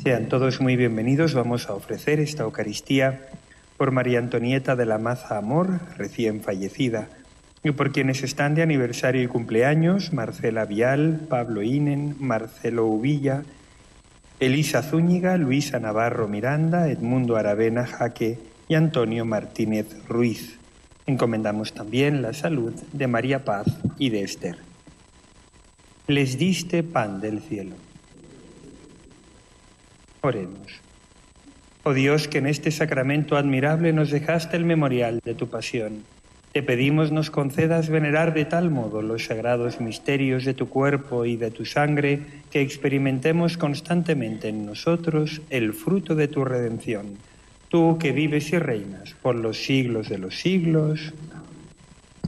Sean todos muy bienvenidos. Vamos a ofrecer esta Eucaristía por María Antonieta de la Maza Amor, recién fallecida, y por quienes están de aniversario y cumpleaños: Marcela Vial, Pablo Inen, Marcelo Uvilla, Elisa Zúñiga, Luisa Navarro Miranda, Edmundo Aravena Jaque y Antonio Martínez Ruiz. Encomendamos también la salud de María Paz y de Esther. Les diste pan del cielo. Oremos. Oh Dios, que en este sacramento admirable nos dejaste el memorial de tu pasión, te pedimos nos concedas venerar de tal modo los sagrados misterios de tu cuerpo y de tu sangre, que experimentemos constantemente en nosotros el fruto de tu redención. Tú que vives y reinas por los siglos de los siglos.